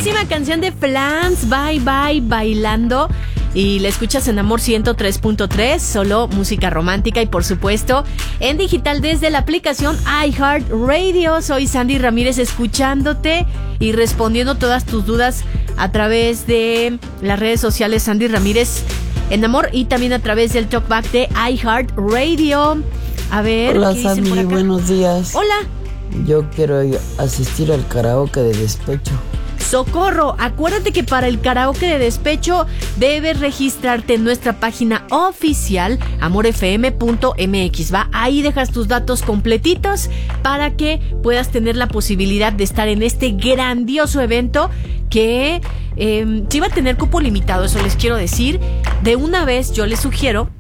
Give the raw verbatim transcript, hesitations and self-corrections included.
Buenísima canción de Flans, Bye Bye Bailando. Y la escuchas en Amor ciento tres punto tres, solo música romántica y por supuesto en digital desde la aplicación iHeartRadio. Soy Sandy Ramírez escuchándote y respondiendo todas tus dudas a través de las redes sociales Sandy Ramírez en Amor y también a través del talkback de iHeartRadio. A ver, hola ¿qué dicen Sandy, por acá? buenos días. Hola. Yo quiero asistir al karaoke de despecho. ¡Socorro! Acuérdate que para el karaoke de despecho debes registrarte en nuestra página oficial amor f m punto m x. Va, ahí dejas tus datos completitos para que puedas tener la posibilidad de estar en este grandioso evento que eh, sí va a tener cupo limitado, eso les quiero decir. De una vez yo les sugiero